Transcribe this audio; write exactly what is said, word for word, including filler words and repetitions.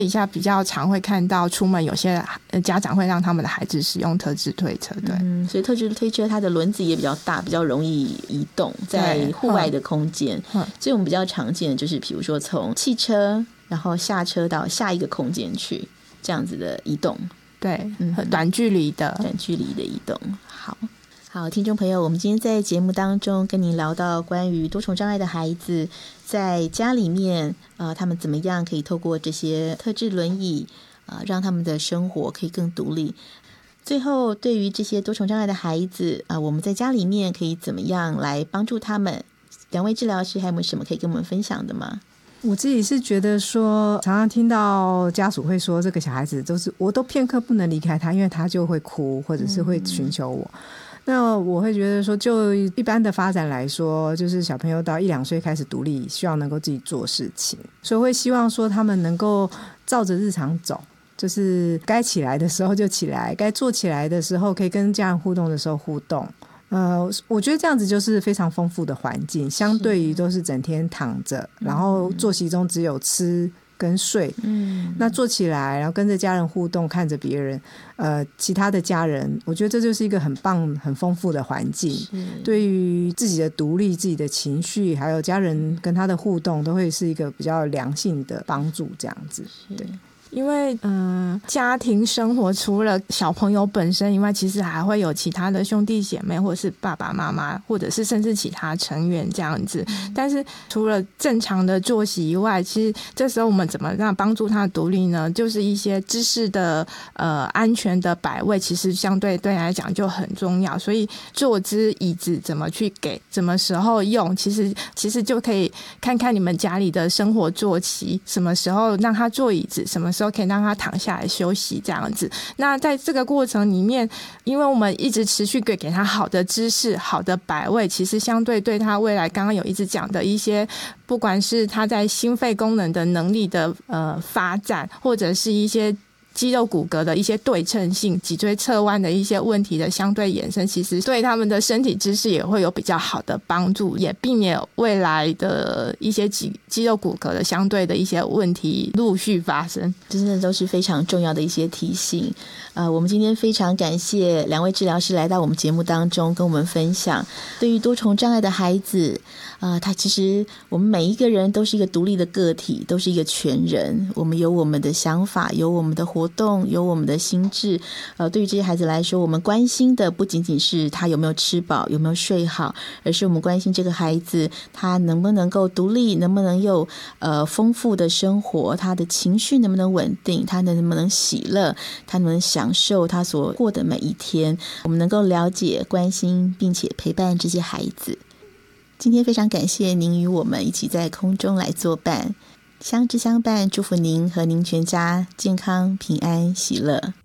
一下比较常会看到出门有些家长会让他们的孩子使用特制推车，对， 嗯，所以特制推车它的轮子也比较大，比较容易移动在户外的空间，所以我们比较常见的就是比如说从汽车然后下车到下一个空间去这样子的移动， 对，嗯，短距离的短距离的移动。好好，听众朋友，我们今天在节目当中跟您聊到关于多重障碍的孩子在家里面呃，他们怎么样可以透过这些特制轮椅呃，让他们的生活可以更独立。最后对于这些多重障碍的孩子啊、呃，我们在家里面可以怎么样来帮助他们？两位治疗师还有没有什么可以跟我们分享的吗？ 我自己是觉得说，常常听到家属会说这个小孩子都是我都片刻不能离开他，因为他就会哭或者是会寻求我、嗯、那我会觉得说，就一般的发展来说，就是小朋友到一两岁开始独立，需要能够自己做事情，所以会希望说他们能够照着日常走，就是该起来的时候就起来，该坐起来的时候可以跟家人互动的时候互动。呃，我觉得这样子就是非常丰富的环境，相对于都是整天躺着，然后作息中只有吃跟睡，嗯，那坐起来然后跟着家人互动，看着别人呃，其他的家人，我觉得这就是一个很棒很丰富的环境，对于自己的独立自己的情绪还有家人跟他的互动都会是一个比较良性的帮助这样子。对， 因为嗯、呃，家庭生活除了小朋友本身以外，其实还会有其他的兄弟姐妹或者是爸爸妈妈或者是甚至其他成员这样子、嗯、但是除了正常的作息以外，其实这时候我们怎么样帮助他独立呢？就是一些知识的呃安全的摆位，其实相对对来讲就很重要。所以坐姿椅子怎么去给，什么时候用，其实其实就可以看看你们家里的生活作息，什么时候让他坐椅子，什么时候时候可以让他躺下来休息这样子。那在这个过程里面，因为我们一直持续给给他好的知识好的摆位，其实相对对他未来刚刚有一直讲的一些不管是他在心肺功能的能力的呃发展，或者是一些肌肉骨骼的一些对称性，脊椎侧弯的一些问题的相对延伸，其实对他们的身体知识也会有比较好的帮助，也避免未来的一些肌肌肉骨骼的相对的一些问题陆续发生。 真的都是非常重要的一些提醒。呃，我们今天非常感谢两位治疗师来到我们节目当中跟我们分享，对于多重障碍的孩子呃，他其实我们每一个人都是一个独立的个体，都是一个全人，我们有我们的想法，有我们的活动，有我们的心智。呃，对于这些孩子来说，我们关心的不仅仅是他有没有吃饱，有没有睡好，而是我们关心这个孩子他能不能够独立，能不能有呃丰富的生活，他的情绪能不能稳定，他能不能喜乐，他能不能享受他所过的每一天。我们能够了解、关心并且陪伴这些孩子。今天非常感谢您与我们一起在空中来作伴，相知相伴，祝福您和您全家健康平安喜乐。